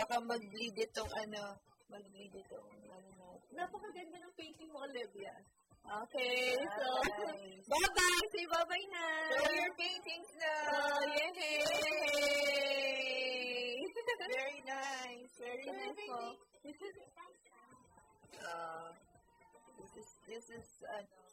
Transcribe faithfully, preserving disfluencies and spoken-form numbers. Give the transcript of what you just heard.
Baka mag-bleed itong ano, mag-bleed itong ano. Napakaganda ng painting mo, Olivia. Okay, so, bye-bye! Say bye-bye na! Show your paintings na! Oh, yay! Very nice! Very nice po. Uh, this is, this is, ano,